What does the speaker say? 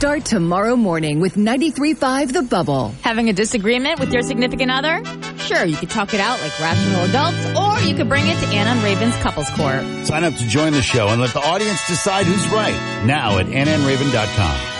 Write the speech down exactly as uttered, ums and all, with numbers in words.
Start tomorrow morning with ninety-three point five The Bubble. Having a disagreement with your significant other? Sure, you could talk it out like rational adults, or you could bring it to Ann and Raven's Couples Court. Sign up to join the show and let the audience decide who's right. Now at ann and raven dot com.